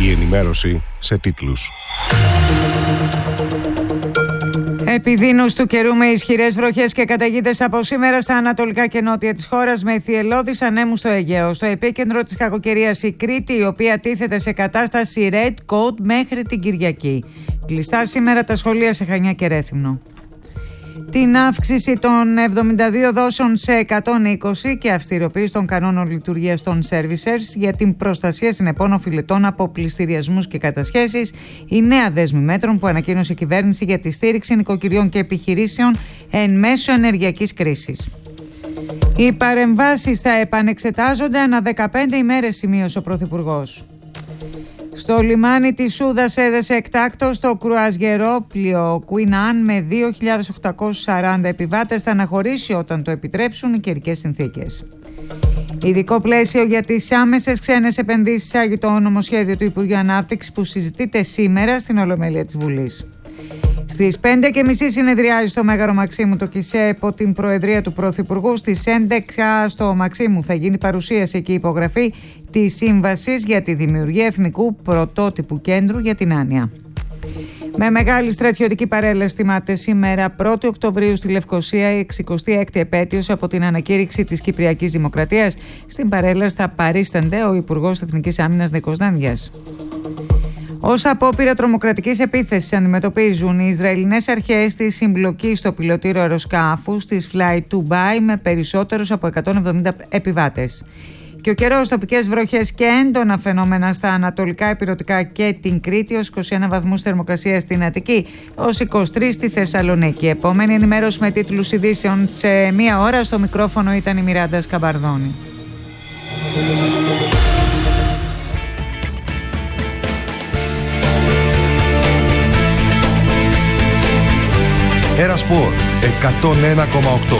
Η ενημέρωση σε τίτλους. Επιδείνωση του καιρού με ισχυρές βροχές και καταιγίδες από σήμερα στα ανατολικά και νότια της χώρας, με θυελλώδεις ανέμους στο Αιγαίο. Στο επίκεντρο της κακοκαιρίας η Κρήτη, η οποία τίθεται σε κατάσταση Red Code μέχρι την Κυριακή. Κλειστά σήμερα τα σχολεία σε Χανιά και Ρέθυμνο. Την αύξηση των 72 δόσεων σε 120 και αυστηροποίηση των κανόνων λειτουργίας των servicers για την προστασία συνεπών οφειλετών από πληστηριασμούς και κατασχέσεις, η νέα δέσμη μέτρων που ανακοίνωσε η κυβέρνηση για τη στήριξη νοικοκυριών και επιχειρήσεων εν μέσω ενεργειακής κρίσης. Οι παρεμβάσεις θα επανεξετάζονται ανά 15 ημέρες, σημείωσε ο Πρωθυπουργός. Στο λιμάνι της Σούδας έδεσε εκτάκτος το κρουαζιερόπλοιο Queen Anne με 2.840 επιβάτες. Θα αναχωρήσει όταν το επιτρέψουν οι καιρικές συνθήκες. Ειδικό πλαίσιο για τις άμεσες ξένες επενδύσεις εισάγει το νομοσχέδιο του Υπουργείου Ανάπτυξης που συζητείται σήμερα στην Ολομέλεια της Βουλής. Στις 5.30 συνεδριάζει στο Μέγαρο Μαξίμου το ΚΙΣΕ υπό την προεδρία του Πρωθυπουργού. Στις 11 στο Μαξίμου θα γίνει παρουσίαση και υπογραφή της σύμβασης για τη δημιουργία εθνικού πρωτότυπου κέντρου για την άνοια. Με μεγάλη στρατιωτική παρέλαση θυμάται σήμερα 1η Οκτωβρίου στη Λευκοσία η 66η επέτειος από την ανακήρυξη της Κυπριακής Δημοκρατίας. Στην παρέλαση θα παρίστανται ο Υπουργός Εθνικής Άμυνας Νίκος Δάνδιας. Ως απόπειρα τρομοκρατικής επίθεσης αντιμετωπίζουν οι Ισραηλινές αρχές τη συμπλοκή στο πιλωτήριο αεροσκάφους της Fly Dubai με περισσότερους από 170 επιβάτες. Και ο καιρός, τοπικές βροχές και έντονα φαινόμενα στα ανατολικά ηπειρωτικά και την Κρήτη, ως 21 βαθμούς θερμοκρασίας στην Αττική, ως 23 στη Θεσσαλονίκη. Επόμενη ενημέρωση με τίτλους ειδήσεων σε μία ώρα. Στο μικρόφωνο ήταν η Μιράντα Σκαμπαρδόνη. Ένα Σπορ 101,8.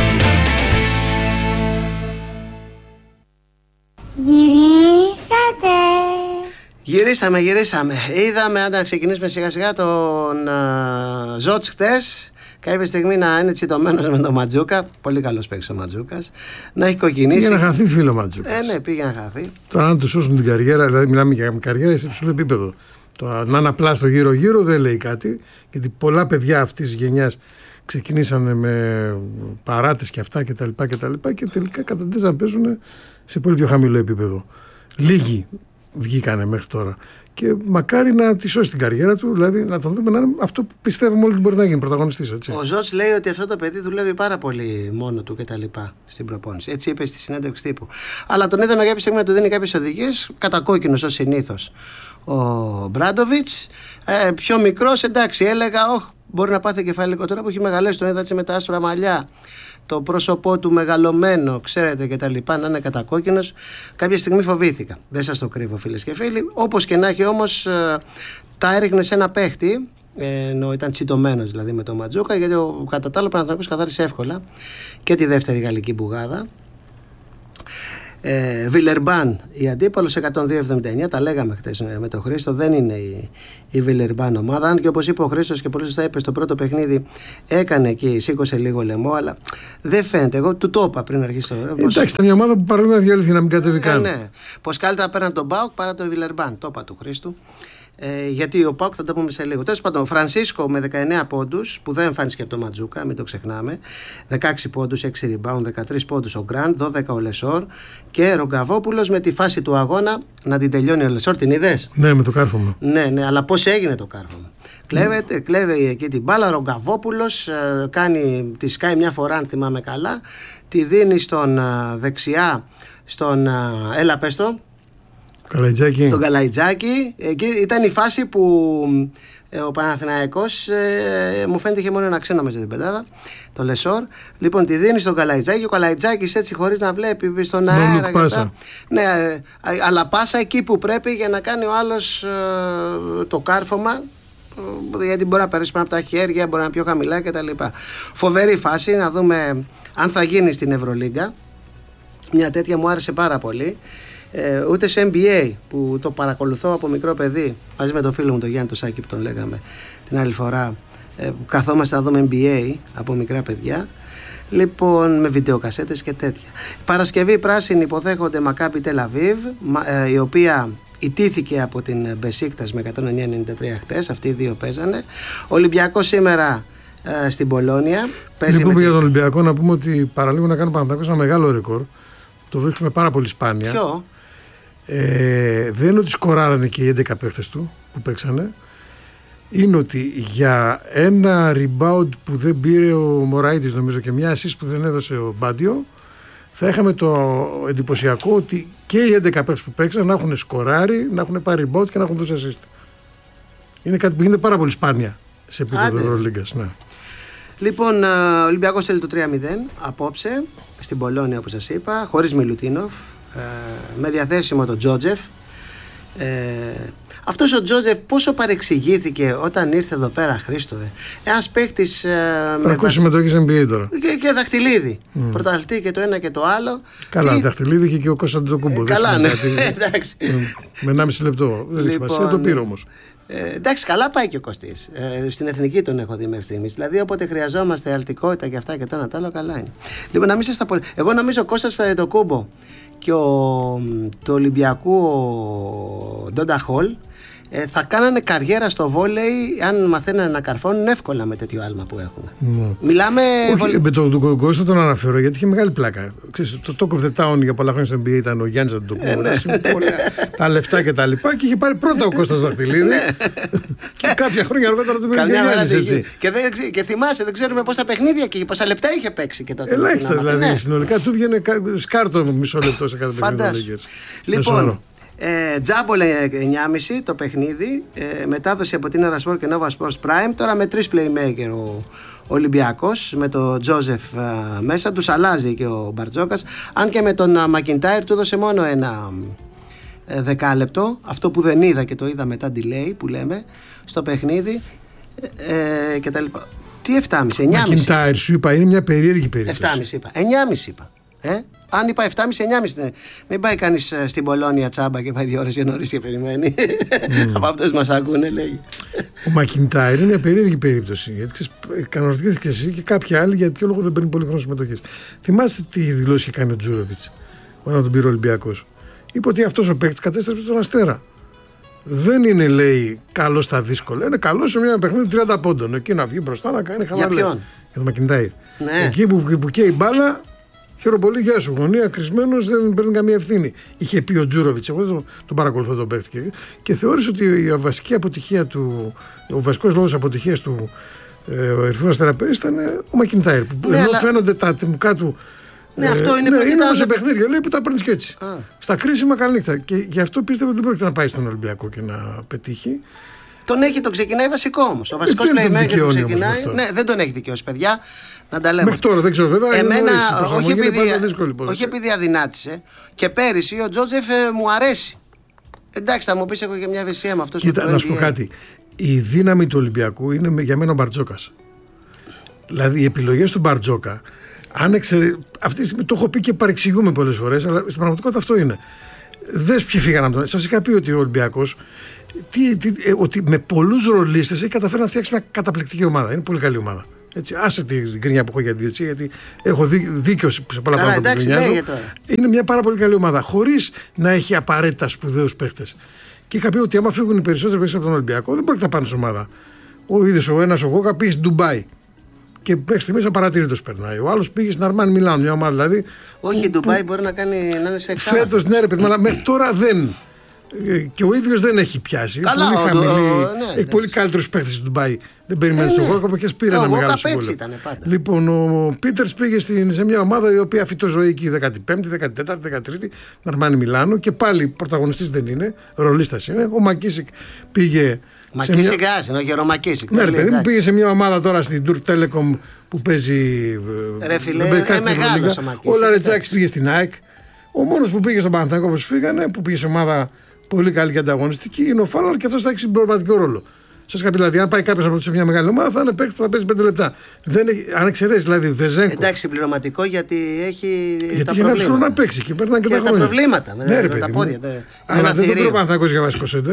Γυρίσαμε. Είδαμε, αν ξεκινήσουμε σιγά σιγά, τον Ζότς χτες. Κάποια στιγμή να είναι τσιτωμένος με τον Ματζούκα. Πολύ καλός παίκτης ο Ματζούκας. Να έχει κοκκινήσει. Πήγε να χαθεί, φίλο Ματζούκας. Ναι, πήγε να χαθεί. Τώρα, αν του σώσουν την καριέρα, δηλαδή μιλάμε για καριέρα σε υψηλό επίπεδο. Το να είναι απλά στο γύρω-γύρω δεν λέει κάτι, γιατί πολλά παιδιά αυτής της γενιάς ξεκινήσανε με παράτες και αυτά κτλ. Και τελικά καταντήσαν να παίζουν σε πολύ πιο χαμηλό επίπεδο. Λίγοι βγήκανε μέχρι τώρα. Και μακάρι να τη σώσει την καριέρα του, δηλαδή να τον δούμε να είναι αυτό που πιστεύουμε όλοι ότι μπορεί να γίνει πρωταγωνιστής. Ο Ζότς λέει ότι αυτό το παιδί δουλεύει πάρα πολύ μόνο του κτλ. Στην προπόνηση. Έτσι είπε στη συνέντευξη τύπου. Αλλά τον είδαμε κάποια στιγμή να του δίνει κάποιες οδηγίες, κατακόκκινος ως συνήθως. Ο Μπράντοβιτς, πιο μικρός, εντάξει, έλεγα, μπορεί να πάθει κεφαλικό. Τώρα που έχει μεγαλώσει, τον είδα έτσι με τα άσπρα μαλλιά, το πρόσωπό του μεγαλωμένο, ξέρετε, και τα λοιπά, να είναι κατακόκκινος. Κάποια στιγμή φοβήθηκα. Δεν σας το κρύβω, φίλες και φίλοι. Όπως και να έχει όμως, τα έριχνε σε ένα παίχτη, ενώ ήταν τσιτωμένος δηλαδή με τον Ματζούκα, γιατί κατά τα άλλα ο Παναθηναϊκός καθάρισε εύκολα και τη δεύτερη γαλλική μπουγάδα. Βιλερμπάν, η αντίπαλος 102-79, τα λέγαμε χτες με τον Χρήστο, δεν είναι η Βιλερμπάν ομάδα. Αν και όπως είπε ο Χρήστος και πολύ σωστά είπε, στο πρώτο παιχνίδι έκανε εκεί, σήκωσε λίγο λαιμό, αλλά δεν φαίνεται. Εγώ του το είπα πριν αρχίσει το. Εντάξει, ήταν μια ομάδα που παρόλο να διαλυθεί, να μην κατέβει καν. Ναι, πως καλύτερα πέραν τον Μπάουκ παρά τον Βιλερμπάν. Το είπα του Χρήστου. Γιατί ο Πάουκ θα το πούμε σε λίγο. Τέλος πάντων, Φρανσίσκο με 19 πόντους, που δεν εμφάνισε από το Ματζούκα, μην το ξεχνάμε. 16 πόντους, 6 rebound, 13 πόντους ο Γκραντ, 12 ο Λεσόρ και Ρογκαβόπουλος με τη φάση του αγώνα να την τελειώνει ο Λεσόρ. Την είδες? Ναι, με το κάρφωμα. Ναι, αλλά πώς έγινε το κάρφωμα? Κλέβει εκεί την μπάλα. Ρογκαβόπουλος τη σκάει μια φορά, αν θυμάμαι καλά, τη δίνει στον δεξιά, στον έλα πες το. Καλαϊτζάκη. Στον Καλαϊτζάκη. Εκεί ήταν η φάση που ο Παναθηναϊκός μου φαίνεται είχε μόνο ένα ξένο μέσα στην πεντάδα, το Λεσόρ. Λοιπόν, τη δίνει στον Καλαϊτζάκη. Ο Καλαϊτζάκης έτσι χωρίς να βλέπει στον αέρα. Ναι, αλλά πάσα εκεί που πρέπει για να κάνει ο άλλος το κάρφωμα. Γιατί μπορεί να περάσει πάνω από τα χέρια, μπορεί να είναι πιο χαμηλά κτλ. Φοβερή φάση, να δούμε αν θα γίνει στην Ευρωλίγκα. Μια τέτοια μου άρεσε πάρα πολύ. Ούτε σε NBA που το παρακολουθώ από μικρό παιδί, μαζί με τον φίλο μου τον Γιάννη το Σάκη που τον λέγαμε την άλλη φορά, καθόμαστε να δούμε NBA από μικρά παιδιά, λοιπόν, με βιντεοκασέτες και τέτοια. Παρασκευή πράσινη υποδέχονται Μακάμπι Τελ Αβίβ, η οποία ιτήθηκε από την Μπεσίκτας με 109-93 χτες. Αυτοί οι δύο παίζανε. Ο Ολυμπιακός σήμερα στην Πολόνια παίζει. Λοιπόν, για τον Ολυμπιακό να πούμε ότι παραλίγο να κάνει ο Παναθηναϊκός ένα μεγάλο ρεκόρ. Το βρίσκουμε πάρα πολύ σπάνια. Ποιο? Δεν είναι ότι σκοράρανε και οι 11 παίχτες του που παίξανε. Είναι ότι για ένα rebound που δεν πήρε ο Μωραΐτης, νομίζω, και μια assist που δεν έδωσε ο Μπάντιο, θα είχαμε το εντυπωσιακό ότι και οι 11 παίκτες που παίξαν να έχουν σκοράρει, να έχουν πάρει rebound και να έχουν δώσει assist. Είναι κάτι που γίνεται πάρα πολύ σπάνια σε επίπεδο Ευρωλίγκας. Ναι. Λοιπόν, ο Ολυμπιακός θέλει το 3-0 απόψε στην Πολόνια, όπως σας είπα, χωρίς Μιλουτίνοφ, με διαθέσιμο τον Τζότζεφ. Αυτός ο Τζότζεφ πόσο παρεξηγήθηκε όταν ήρθε εδώ πέρα, Χρήστο. Ένας παίκτης με συμμετοχή NBA τώρα. Και δαχτυλίδι. Πρωταθλητή και το ένα και το άλλο. Καλά, δαχτυλίδι είχε και ο Κώστας Αντετοκούμπο. Καλά, ναι. Εντάξει. Με 1,5 λεπτό. Δεν έχει σημασία, το πήρε όμως. Εντάξει, καλά πάει και ο Κωστής. Στην εθνική τον έχω δει μέχρι στιγμής. Δηλαδή, όποτε χρειαζόμαστε αλτικότητα και αυτά και το ένα το άλλο, καλά είναι. Λοιπόν, να μην σας τα πω. Εγώ νομίζω ο Κώστας Αντετοκούμπο και το Ολυμπιακού ο Ντόντα Χολ θα κάνανε καριέρα στο βόλεϊ αν μαθαίνανε να καρφώνουν εύκολα με τέτοιο άλμα που έχουν. Μιλάμε. Όχι, με τον Κώστα τον αναφέρω γιατί είχε μεγάλη πλάκα. Ξέρεις, το Talk of the Town για πολλά χρόνια στο NBA ήταν ο Γιάννης Αντετοκούμπο. Τα λεφτά και τα λοιπά και είχε πάρει πρώτα ο Κώστας δαχτυλίδι. Και κάποια χρόνια αργότερα το πήρε ο Γιάννης, έτσι. Και θυμάσαι, δεν ξέρουμε πόσα παιχνίδια και πόσα λεπτά είχε παίξει και τότε. Ελάχιστα δηλαδή. Συνολικά του βγαίνει σκάρτο μισό λεπτό σε κάθε παιχνίδι. Λοιπόν. Τζάμπολε 9,5 το παιχνίδι, μετάδοση από την Erasport και Nova Sports Prime. Τώρα με 3 playmaker ο Ολυμπιακός, με τον Τζόζεφ μέσα, τους αλλάζει και ο Μπαρτζόκας. Αν και με τον Μακιντάιρ του έδωσε μόνο ένα δεκάλεπτο, αυτό που δεν είδα και το είδα μετά delay που λέμε στο παιχνίδι και τα λοιπά. Τι 7,5, 9,5. Μακιντάιρ σου είπα, είναι μια περίεργη περίπτωση. 7,5 είπα, 9,5 είπα. Αν είπα 7,5-9,5, ναι. Μην πάει κανείς στην Πολόνια τσάμπα και πάει 2 ώρες για νωρίς και περιμένει. Από αυτές μας ακούνε, λέγει. Ο Μακιντάιρ είναι μια περίεργη περίπτωση. Γιατί κανονιστήκες και εσύ και κάποιοι άλλοι για ποιο λόγο δεν παίρνει πολύ χρόνο συμμετοχής. Θυμάστε τι δηλώσει είχε κάνει ο Τζούροβιτς όταν τον πήρε ο Ολυμπιακός. Είπε ότι αυτός ο παίκτης κατέστρεψε τον Αστέρα. Δεν είναι, λέει, καλό στα δύσκολα. Είναι καλό σε μια παιχνίδι 30 πόντων. Εκεί να βγει μπροστά να κάνει χαλαρά. Για ποιον? Για τον Μακιντάιρ. Ναι. Εκεί που καίει η μπάλα. Χαίρομαι πολύ, γεια σου. Γωνία, κρυσμένος, δεν παίρνει καμία ευθύνη. Είχε πει ο Τζούροβιτς. Εγώ τον παρακολουθώ τον παίκτη και θεώρησε ότι η βασική αποτυχία του, ο βασικός λόγος αποτυχίας του Ερυθρού Αστέρα ήταν ο Μακιντάιρ. Ναι, ενώ φαίνονται τα τιμικά του. Ναι, αυτό είναι είναι όμως σε παιχνίδια. Λέει που τα παίρνει και έτσι. Στα κρίσιμα καλή νύχτα. Και γι' αυτό πίστευα ότι δεν πρόκειται να πάει στον Ολυμπιακό και να πετύχει. Τον ξεκινάει βασικό όμως. Ο βασικός playmaker του ξεκινάει. Ναι, δεν τον έχει δικαιώσει, παιδιά. Να τα λέμε. Μέχρι τώρα δεν ξέρω βέβαια. Εμένα, όχι επειδή αδυνάτησε. Και πέρυσι ο Τζότζεφ μου αρέσει. Εντάξει, θα μου πεις, έχω και μια ευαισθησία με αυτός. Κοίτα, να σου πω κάτι. Η δύναμη του Ολυμπιακού είναι για μένα ο Μπαρτζόκας. Δηλαδή οι επιλογές του Μπαρτζόκα, αυτή τη στιγμή το έχω πει και παρεξηγούμε πολλές φορές, αλλά στην πραγματικότητα αυτό είναι. Δες ποιοι φύγαν από τον. Σας είχα πει ότι ο Ολυμπιακός ότι με πολλούς ρολίστες έχει καταφέρει να φτιάξει μια καταπληκτική ομάδα. Είναι πολύ καλή ομάδα. Έτσι, άσε την γκρινιά που έχω για τη διετησία, γιατί έχω δίκιο σε πολλά πράγματα που γκρινιάζω. Είναι μια πάρα πολύ καλή ομάδα, χωρίς να έχει απαραίτητα σπουδαίους παίχτες. Και είχα πει ότι άμα φύγουν οι περισσότεροι παίχτες από τον Ολυμπιακό, δεν πρόκειται να πάνε στην ομάδα. Ο ένας ο Γόκα πήγε στην Ντουμπάι. Και μέχρι στιγμής απαρατήρητος περνάει. Ο άλλος πήγε στην Αρμάνι Μιλάνο, μια ομάδα δηλαδή. Όχι, η Ντουμπάι μπορεί να είναι σε εξάρτηση. Φέτος, ναι, ρε παιδί, αλλά μέχρι τώρα δεν. Και ο ίδιος δεν έχει πιάσει. Καλά, πολύ έχει πολύ καλύτερους παίκτες στην Ντουμπάι. Δεν περιμένει τον Γόκα και πήρε ένα μεγάλο συμβόλαιο. Λοιπόν, ο Πίτερς πήγε σε μια ομάδα η οποία φυτοζωική 15η, 14η, 13η, Αρμάνι Μιλάνο και πάλι πρωταγωνιστής δεν είναι, ρολίστας είναι. Ο Μακίσικ πήγε. Μακίσικ είναι, όχι ο Μακίσικ. Ναι, παιδί μου, πήγε σε μια ομάδα τώρα στην Turk Telecom που παίζει. Ρε φιλέ, μεγάλος ο Μακίσικ. Ο Λαρετζάκης πήγε στην ΑΕΚ. Ο μόνος που πήγε στον Παναθηναϊκό όπως φύγανε, που πήγε σε ομάδα πολύ καλή και ανταγωνιστική, είναι ο Φάλαρ και αυτός θα έχει συμπληρωματικό ρόλο. Σας είπα δηλαδή, αν πάει κάποιος από σε μια μεγάλη ομάδα, θα είναι παίκτη που θα παίζει 5 λεπτά. Αν εξαιρέσει δηλαδή Βεζέγκο. Εντάξει, συμπληρωματικό γιατί έχει. Γιατί είχε ένα ψηλό να παίξει και παίρνει και τα χρόνια. Τα προβλήματα με τα πόδια. Αλλά δεν τον πήρε ο Παναθηναϊκός για βασικό σέντερ.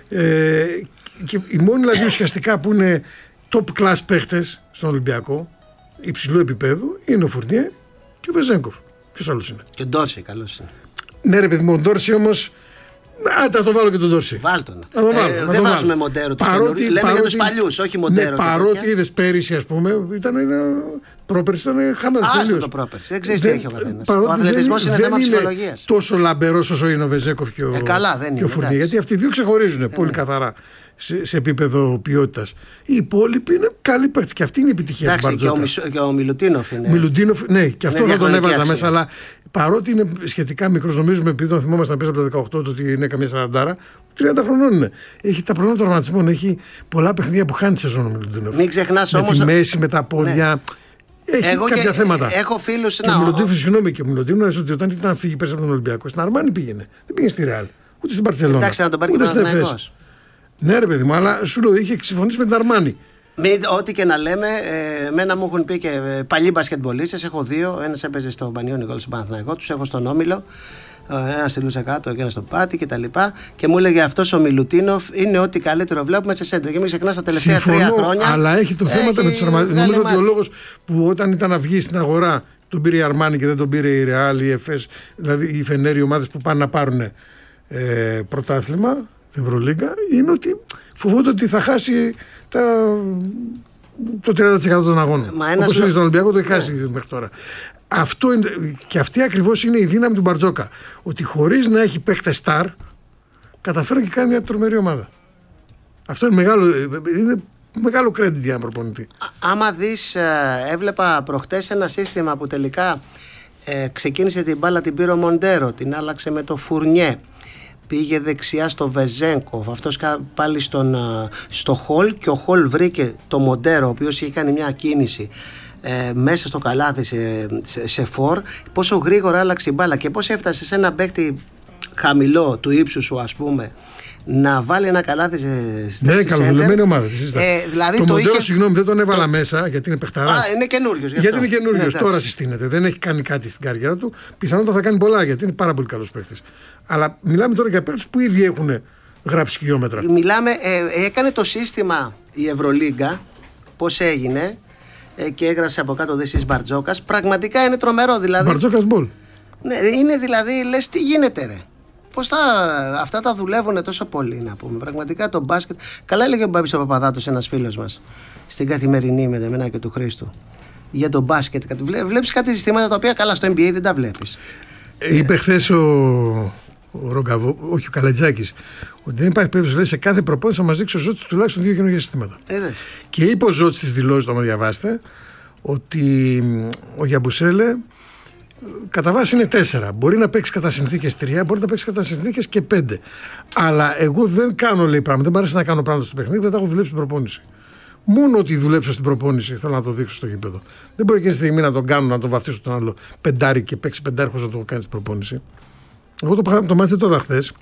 Και οι μόνοι δηλαδή ουσιαστικά που είναι top class παίχτες στον Ολυμπιακό, υψηλού επίπεδου, είναι ο Φουρνιέ και ο Βεζέγκοφ. Ποιος άλλος είναι? Και ο Ντόρση, καλός είναι. Ναι, ρε παιδί μου, ο Ντόρση όμως Θα το βάλω και τον Ντόρση. Βάλτον. Δεν βάζουμε Μοντέρο τους καινούριους. Λέμε για τους παλιούς, όχι Μοντέρο. Ναι, παρότι είδες πέρυσι, ας πούμε, πρόπερσι ήταν χαμένος. Άστο το πρόπερσι. Δεν ξέρεις τι έχει ο καθένας. Ο αθλητισμός είναι θέμα ψυχολογίας. Τόσο λαμπερός όσο είναι ο Βεζέκοφ και ο Φουρνιέ. Γιατί αυτοί οι δύο ξεχωρίζουν πολύ καθαρά σε επίπεδο ποιότητας. Οι υπόλοιποι είναι καλοί παίκτες και αυτή είναι η επιτυχία του Μπαρτζόκα. Και ο Μιλουτίνοφ είναι. Ναι, και αυτό θα τον έβαζα μέσα, αλλά παρότι είναι σχετικά μικρός, νομίζουμε επειδή τον θυμόμαστε να παίζει από τα 18 του ότι είναι καμία 40, 30 χρονών είναι. Έχει τα προβλήματα τραυματισμών, έχει πολλά παιχνίδια που χάνει τη σεζόν ο Μιλουτίνοφ. Μην ξεχνάς όμως. Με τη μέση, με τα πόδια. Έχει κάποια θέματα. Έχω φίλους. Και ο Μιλουτίνοφ, ότι όταν ήταν να φύγει πέρσι από τον Ολυμπιακό, στην Αρμάνι πήγαινε. Δεν πήγε στη Ρεάλ, ούτε στην Μπαρτσελόνα. Εντάξει, να τον πάρει και ο Ναι, ρε παιδί μου, αλλά σου λέω είχε συμφωνήσει με την Αρμάνι. Ό,τι και να λέμε, εμένα μου έχουν πει και παλιοί μπασκετμπολίστες. Έχω δύο. Ένας έπαιζε στο Πανιόνιο Γκολ, στον Παναθηναϊκό. Τους έχω στον Όμιλο. Ένας στείλουσε κάτω και ένας στο Πάτι κτλ. Και μου έλεγε αυτός ο Μιλουτίνοφ είναι ό,τι καλύτερο βλέπουμε σε σέντερ. Και μην ξεχνάς τα τελευταία 3 χρόνια. Αλλά έχει το θέμα με τους τραυματισμούς. Νομίζω ότι ο λόγος που όταν ήταν να βγει στην αγορά τον πήρε η Αρμάνι και δεν τον πήρε η Ρεάλ, η Εφές, δηλαδή οι Φενέρ, οι ομάδες που πάνε να πάρουν πρωτάθλημα, την Ευρωλίγκα, είναι ότι φοβούνται ότι θα χάσει το 30% των αγώνων. Όπως είναι στον Ολυμπιακό, το έχει χάσει μέχρι τώρα. Αυτό είναι, και αυτή ακριβώς είναι η δύναμη του Μπαρτζόκα. Ότι χωρίς να έχει παίχτες στάρ, καταφέρει και κάνει μια τρομερή ομάδα. Αυτό είναι μεγάλο credit για ένα προπονητή. Άμα δεις, έβλεπα προχτές ένα σύστημα που τελικά ξεκίνησε την μπάλα, την πήρε ο Μοντέρο, την άλλαξε με το Φουρνιέ. Πήγε δεξιά στο Βεζένκοφ, αυτός πάλι στο Χολ, και ο Χολ βρήκε το Μοντέρο, ο οποίος είχε κάνει μια κίνηση μέσα στο καλάθι σε φορ. Πόσο γρήγορα άλλαξε η μπάλα και πώς έφτασε σε ένα παίκτη χαμηλό του ύψου σου, ας πούμε, να βάλει ένα καλάθι σε σέντερ. Ναι, καλοδουλεμένη ομάδα. Δηλαδή το Μοντέρο, συγγνώμη, δεν τον έβαλα μέσα γιατί είναι παιχταράς. Είναι καινούριος. Γιατί είναι καινούριος, τώρα συστήνεται. Δεν έχει κάνει κάτι στην καριέρα του. Πιθανότατα θα κάνει πολλά γιατί είναι πάρα πολύ καλός παίκτης. Αλλά μιλάμε τώρα για παίκτες που ήδη έχουν γράψει χιλιόμετρα. Έκανε το σύστημα η Ευρωλίγκα, πώς έγινε, και έγραψε από κάτω This is Bartzokas. Πραγματικά είναι τρομερό. Δηλαδή, Bartzokas ball. Ναι, είναι δηλαδή, λες τι γίνεται ρε. Πώς αυτά τα δουλεύουν τόσο πολύ, να πούμε. Πραγματικά το μπάσκετ. Καλά έλεγε ο Μπάμπης ο Παπαδάτος, ένας φίλος μας, στην Καθημερινή με εμένα και του Χρήστου. Για το μπάσκετ. Βλέπεις κάτι συστήματα τα οποία καλά στο NBA δεν τα βλέπεις. Είπε χθες ο όχι ο Καλατζάκης, ότι δεν υπάρχει περίπτωση, λέει, σε κάθε προπόνηση να μας δείξει ο Ζώτης τουλάχιστον 2 καινούργια συστήματα. Και είπε ο Ζώτης στις δηλώσεις, το διαβάστε, ότι ο Γιαμπουσέλε κατά βάση είναι 4. Μπορεί να παίξει κατά συνθήκες 3, μπορεί να παίξει κατά συνθήκες και 5. Αλλά εγώ δεν κάνω, λέει, πράγματα. Δεν μου αρέσει να κάνω πράγματα στο παιχνίδι, δεν τα έχω δουλέψει στην προπόνηση. Μόνο ότι δουλέψω στην προπόνηση θέλω να το δείξω στο γήπεδο. Δεν μπορεί και στη στιγμή να τον κάνω, να τον βαφτίσω τον άλλο πεντάρι και παίξει πεντάρχος να το κάνει στην προπόνηση. Εγώ το μάτι δεν το είδα χθες,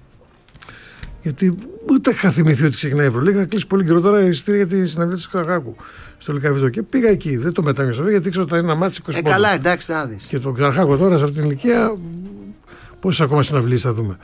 γιατί ούτε είχα θυμηθεί ότι ξεκινάει η Ευρωλίγα. Είχα κλείσει πολύ καιρό τώρα εισιτήρια για τη συναυλία του Καρχάκου στο Λυκαβητό και πήγα εκεί. Δεν το μετάνιωσα γιατί ήξερα ότι θα είναι ένα μάτι 20 καλά, εντάξει, να δεις. Και τον Καρχάκο τώρα σε αυτήν την ηλικία, πόσες ακόμα συναυλίες θα δούμε.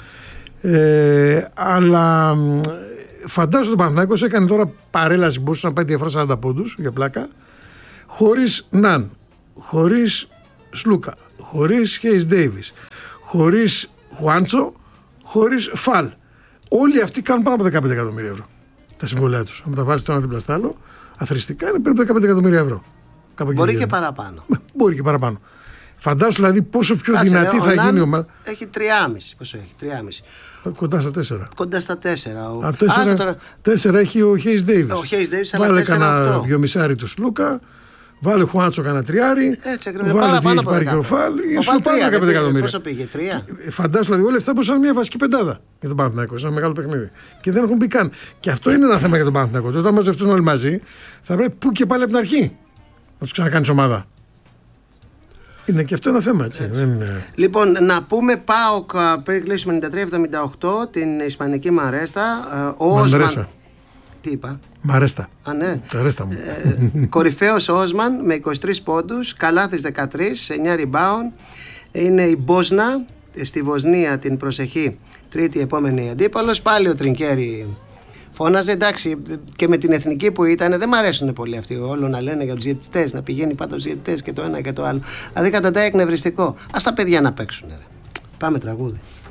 Αλλά φαντάζομαι ότι ο Παναθηναϊκός έκανε τώρα παρέλαση, μπορούσε να πάει διαφορά 40 πόντους για πλάκα, χωρίς Ναν, χωρίς Σλούκα, χωρίς Χέις Ντέιβις, χωρίς Χουάντσο, χωρίς Φαλ. Όλοι αυτοί κάνουν πάνω από 15 εκατομμύρια ευρώ τα συμβολέα τους. Αν τα βάλεις το ένα δίπλα στο άλλο, αθροιστικά είναι περίπου 15 εκατομμύρια ευρώ. Μπορεί και παραπάνω. Μπορεί και παραπάνω. Φαντάσου δηλαδή πόσο πιο δυνατή θα γίνει η ομάδα. Έχει 3,5. Πόσο έχει, 3,5. Κοντά στα 4. Κοντά στα 4. 4 έχει ο Χέις Ντέιβις. Βάλε κανένα 2,5 του Σλούκα. Βάλε Χουάντσο κανένα τριάρι. Έτσι ακριβώς. Παραπάνω από πάρει και ο Φαλ. Σου πάρει 15 εκατομμύρια. Πόσο πήγε, 3. Φαντάσου δηλαδή όλοι αυτά που σαν μια βασική πεντάδα για τον Παναθηναϊκό. Είναι ένα μεγάλο παιχνίδι. Και δεν έχουν μπει καν. Και αυτό είναι ένα θέμα για τον Παναθηναϊκό. Όταν μαζευτούν όλοι μαζί, θα πρέπει που και πάλι από την αρχή να του ξανακάνει ομάδα. Είναι και αυτό ένα θέμα, έτσι. Λοιπόν, να πούμε ΠΑΟΚ πριν κλείσουμε 93-78, την Ισπανική Μαρέστα. Μανρέσα. Τι είπα. Μαρέστα. Ναι. Τα ρέστα μου. Κορυφαίος Όσμαν με 23 πόντους, Καλάθης 13, 9 rebound. Είναι η Μπόσνα, στη Βοσνία την προσεχή, τρίτη επόμενη αντίπαλος. Πάλι ο Τρινκέρι φώναζε, εντάξει, και με την εθνική που ήταν, δεν μ' αρέσουν πολύ αυτοί. Όλο να λένε για τους διαιτητές, να πηγαίνει πάντα στους διαιτητές και το ένα και το άλλο. Δηλαδή κατά τα εκνευριστικό. Ας τα παιδιά να παίξουν. Πάμε τραγούδι.